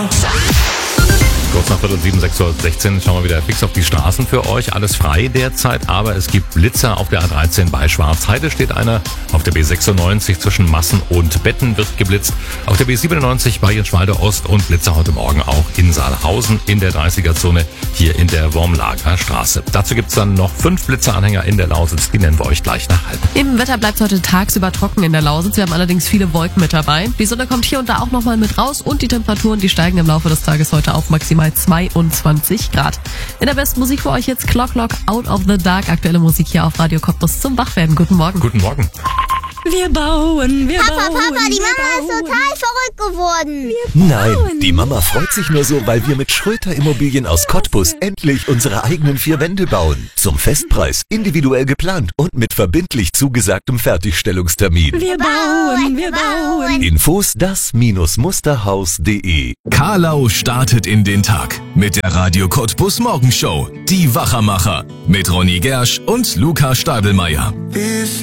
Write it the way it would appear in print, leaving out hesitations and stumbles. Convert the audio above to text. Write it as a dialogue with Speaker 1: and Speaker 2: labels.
Speaker 1: Kurz nach 6:16 Uhr schauen wir wieder fix auf die Straßen für euch. Alles frei derzeit, aber es gibt Blitzer auf der A13 bei Schwarzheide. Steht einer auf der B96 zwischen Massen und Betten wird geblitzt. Auf der B97 bei Jenschwalde Ost und Blitzer heute Morgen auch in Saalhausen in der 30er-Zone hier in der Wormlager Straße. Dazu gibt's dann noch 5 Blitzeranhänger in der Lausitz. Die nennen wir euch gleich nach halb.
Speaker 2: Im Wetter bleibt es heute tagsüber trocken in der Lausitz. Wir haben allerdings viele Wolken mit dabei. Die Sonne kommt hier und da auch nochmal mit raus und die Temperaturen, die steigen im Laufe des Tages heute auf maximal 22 Grad. In der besten Musik für euch jetzt Clock Out of the Dark. Aktuelle Musik hier auf Radio Cottbus zum Wachwerden. Guten Morgen.
Speaker 1: Guten Morgen.
Speaker 3: Wir bauen.
Speaker 4: Papa, die Mama ist total verrückt geworden.
Speaker 5: Nein, die Mama freut sich nur so, weil wir mit Schröter Immobilien aus Cottbus endlich unsere eigenen 4 Wände bauen. Zum Festpreis, individuell geplant und mit verbindlich zugesagtem Fertigstellungstermin.
Speaker 3: Wir bauen.
Speaker 5: Infos das-musterhaus.de.
Speaker 6: Karlau startet in den Tag mit der Radio Cottbus Morgenshow. Die Wachermacher mit Ronny Gersch und Luca Stadelmeier.